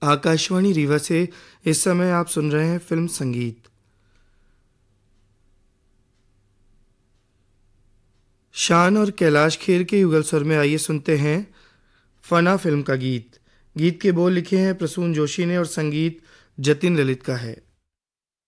आकाशवाणी रीवा से इस समय आप सुन रहे हैं फिल्म संगीत। शान और कैलाश खेर के युगल स्वर में आइए सुनते हैं फना फिल्म का गीत। गीत के बोल लिखे हैं प्रसून जोशी ने और संगीत जतिन ललित का है।